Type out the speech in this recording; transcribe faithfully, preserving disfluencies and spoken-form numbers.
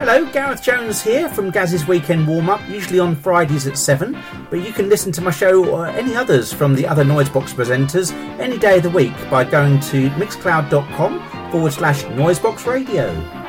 Hello, Gareth Jones here from Gaz's Weekend Warm-Up, usually on Fridays at seven, but you can listen to my show or any others from the other Noisebox presenters any day of the week by going to mixcloud.com forward slash Noisebox Radio.